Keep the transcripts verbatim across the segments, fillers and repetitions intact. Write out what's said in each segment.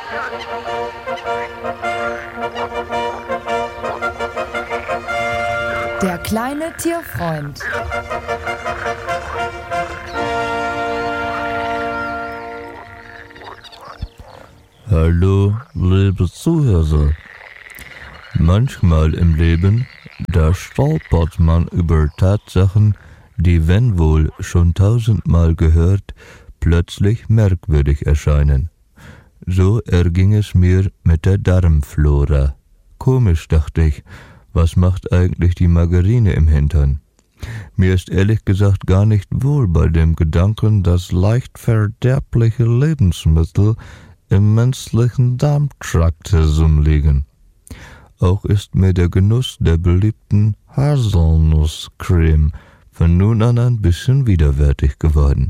Der kleine Tierfreund. Hallo, liebe Zuhörer. Manchmal im Leben, da stolpert man über Tatsachen, die, wenn wohl schon tausendmal gehört, plötzlich merkwürdig erscheinen. So erging es mir mit der Darmflora. Komisch, dachte ich, was macht eigentlich die Margarine im Hintern? Mir ist ehrlich gesagt gar nicht wohl bei dem Gedanken, dass leicht verderbliche Lebensmittel im menschlichen Darmtrakt herumliegen. Auch ist mir der Genuss der beliebten Haselnusscreme von nun an ein bisschen widerwärtig geworden.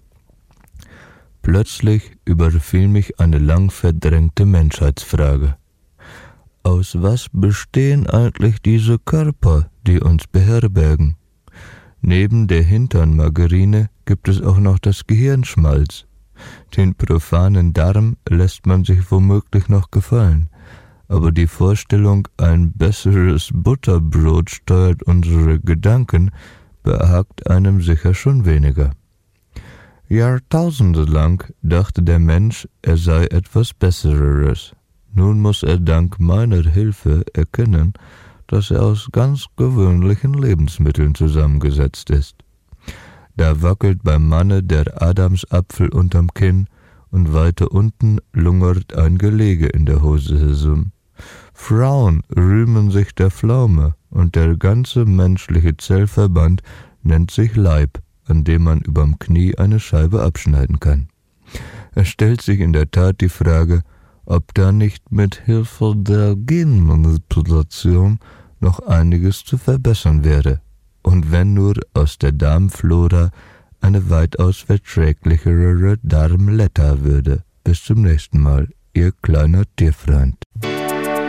Plötzlich überfiel mich eine lang verdrängte Menschheitsfrage. Aus was bestehen eigentlich diese Körper, die uns beherbergen? Neben der Hinternmargarine gibt es auch noch das Gehirnschmalz. Den profanen Darm lässt man sich womöglich noch gefallen, aber die Vorstellung, ein besseres Butterbrot steuert unsere Gedanken, behagt einem sicher schon weniger. Jahrtausende lang dachte der Mensch, er sei etwas Besseres. Nun muss er dank meiner Hilfe erkennen, dass er aus ganz gewöhnlichen Lebensmitteln zusammengesetzt ist. Da wackelt beim Manne der Adamsapfel unterm Kinn und weiter unten lungert ein Gelege in der Hose herum. Frauen rühmen sich der Pflaume und der ganze menschliche Zellverband nennt sich Leib, an dem man überm Knie eine Scheibe abschneiden kann. Es stellt sich in der Tat die Frage, ob da nicht mit Hilfe der Genmanipulation noch einiges zu verbessern wäre, und wenn nur aus der Darmflora eine weitaus verträglichere Darmletta würde. Bis zum nächsten Mal, Ihr kleiner Tierfreund.